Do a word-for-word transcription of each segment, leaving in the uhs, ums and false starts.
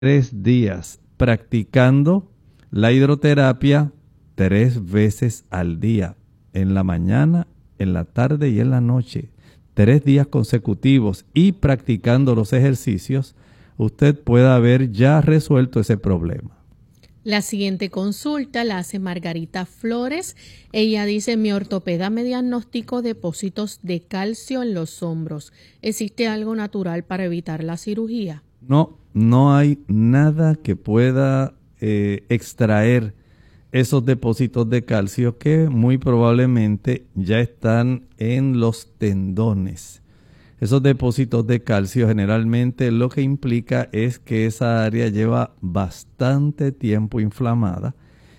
tres días practicando la hidroterapia tres veces al día, en la mañana, en la tarde y en la noche, tres días consecutivos y practicando los ejercicios, usted puede haber ya resuelto ese problema. La siguiente consulta la hace Margarita Flores. Ella dice, mi ortopeda me diagnosticó depósitos de calcio en los hombros. ¿Existe algo natural para evitar la cirugía? No, no hay nada que pueda eh, extraer esos depósitos de calcio que muy probablemente ya están en los tendones. Esos depósitos de calcio generalmente lo que implica es que esa área lleva bastante tiempo inflamada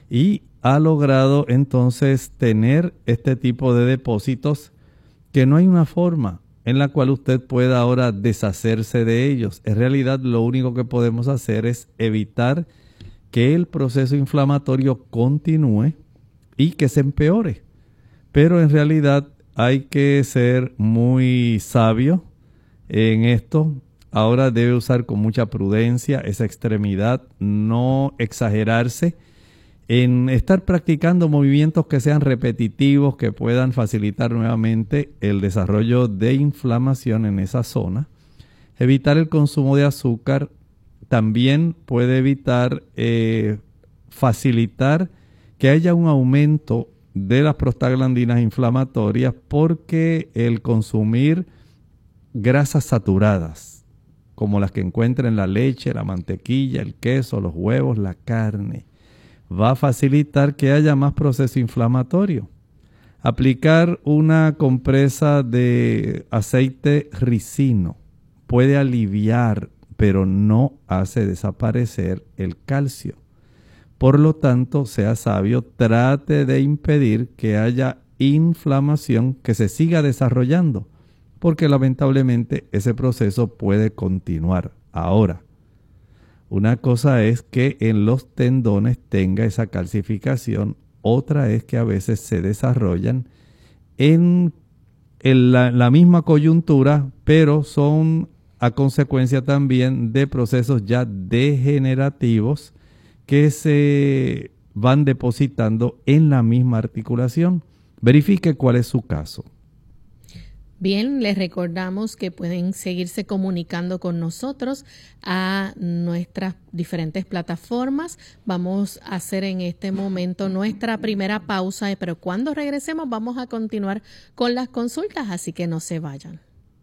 y ha logrado entonces tener este tipo de depósitos que no hay una forma en la cual usted pueda ahora deshacerse de ellos. En realidad lo único que podemos hacer es evitar que el proceso inflamatorio continúe y que se empeore. Pero en realidad hay que ser muy sabio en esto. Ahora debe usar con mucha prudencia esa extremidad, no exagerarse en estar practicando movimientos que sean repetitivos, que puedan facilitar nuevamente el desarrollo de inflamación en esa zona. Evitar el consumo de azúcar también puede evitar, eh, facilitar que haya un aumento de las prostaglandinas inflamatorias, porque el consumir grasas saturadas, como las que encuentra en la leche, la mantequilla, el queso, los huevos, la carne, va a facilitar que haya más proceso inflamatorio. Aplicar una compresa de aceite ricino puede aliviar, pero no hace desaparecer el calcio. Por lo tanto, sea sabio, trate de impedir que haya inflamación que se siga desarrollando, porque lamentablemente ese proceso puede continuar. Ahora, una cosa es que en los tendones tenga esa calcificación, otra es que a veces se desarrollan en, en la, la misma coyuntura, pero son a consecuencia también de procesos ya degenerativos que se van depositando en la misma articulación. Verifique cuál es su caso. Bien, les recordamos que pueden seguirse comunicando con nosotros a nuestras diferentes plataformas. Vamos a hacer en este momento nuestra primera pausa, pero cuando regresemos vamos a continuar con las consultas, así que no se vayan.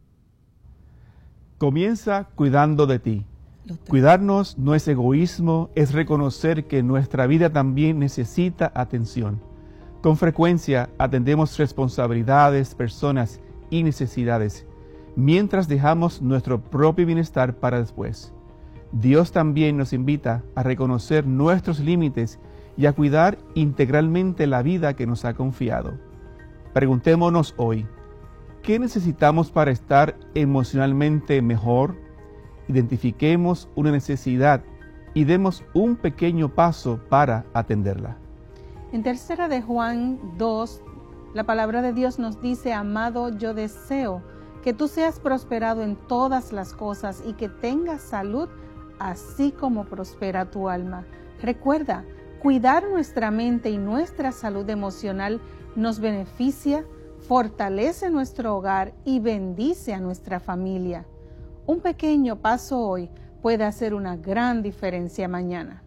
Comienza cuidando de ti. Cuidarnos no es egoísmo, es reconocer que nuestra vida también necesita atención. Con frecuencia atendemos responsabilidades, personas y necesidades, mientras dejamos nuestro propio bienestar para después. Dios también nos invita a reconocer nuestros límites y a cuidar integralmente la vida que nos ha confiado. Preguntémonos hoy, ¿qué necesitamos para estar emocionalmente mejor? Identifiquemos una necesidad y demos un pequeño paso para atenderla. En tercera de Juan dos, la palabra de Dios nos dice, amado, yo deseo que tú seas prosperado en todas las cosas y que tengas salud, así como prospera tu alma. Recuerda, cuidar nuestra mente y nuestra salud emocional nos beneficia, fortalece nuestro hogar y bendice a nuestra familia. Un pequeño paso hoy puede hacer una gran diferencia mañana.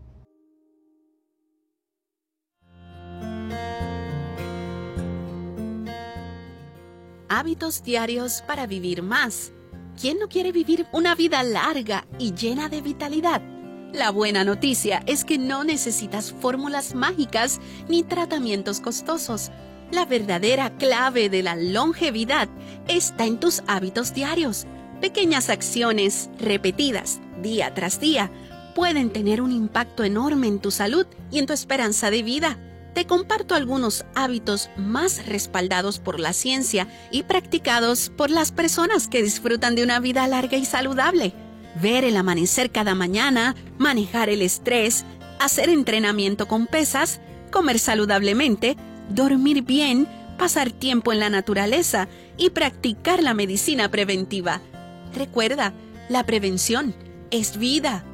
Hábitos diarios para vivir más. ¿Quién no quiere vivir una vida larga y llena de vitalidad? La buena noticia es que no necesitas fórmulas mágicas ni tratamientos costosos. La verdadera clave de la longevidad está en tus hábitos diarios. Pequeñas acciones repetidas día tras día pueden tener un impacto enorme en tu salud y en tu esperanza de vida. Te comparto algunos hábitos más respaldados por la ciencia y practicados por las personas que disfrutan de una vida larga y saludable. Ver el amanecer cada mañana, manejar el estrés, hacer entrenamiento con pesas, comer saludablemente, dormir bien, pasar tiempo en la naturaleza y practicar la medicina preventiva. Recuerda, la prevención es vida.